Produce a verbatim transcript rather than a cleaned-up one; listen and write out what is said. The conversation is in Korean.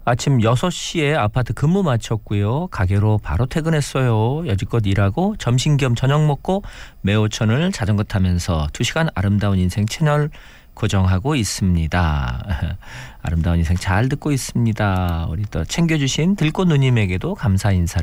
아침 여섯 시에 아파트 근무 마쳤고요. 가게로 바로 퇴근했어요. 여지껏 일하고 점심 겸 저녁 먹고 매오천을 자전거 타면서 두 시간 아름다운 인생 채널 고정하고 있습니다. 아름다운 인생 잘 듣고 있습니다. 우리 또 챙겨주신 들꽃 누님에게도 감사 인사를